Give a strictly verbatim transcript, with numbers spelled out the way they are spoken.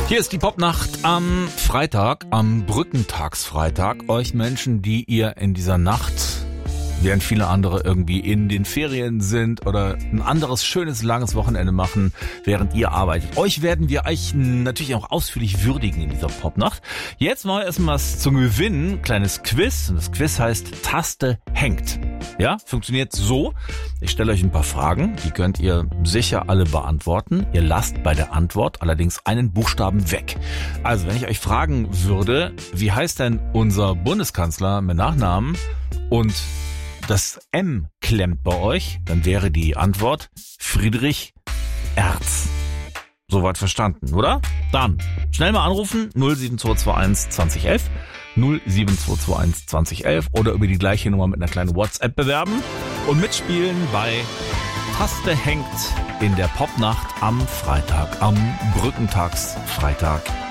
Hier ist die Popnacht am Freitag, am Brückentagsfreitag. Euch Menschen, die ihr in dieser Nacht, während viele andere irgendwie in den Ferien sind oder ein anderes schönes, langes Wochenende machen, während ihr arbeitet. Euch werden wir euch natürlich auch ausführlich würdigen in dieser Popnacht. Jetzt machen wir erstmal was zum Gewinnen. Kleines Quiz. Und das Quiz heißt Taste hängt. Ja, funktioniert so. Ich stelle euch ein paar Fragen. Die könnt ihr sicher alle beantworten. Ihr lasst bei der Antwort allerdings einen Buchstaben weg. Also, wenn ich euch fragen würde, wie heißt denn unser Bundeskanzler mit Nachnamen und das M klemmt bei euch, dann wäre die Antwort Friedrich Erz. Soweit verstanden, oder? Dann schnell mal anrufen, null sieben zwei zwei eins zwanzig elf, null sieben zwei zwei eins zwanzig elf oder über die gleiche Nummer mit einer kleinen WhatsApp bewerben und mitspielen bei Taste hängt in der Popnacht am Freitag, am Brückentagsfreitag.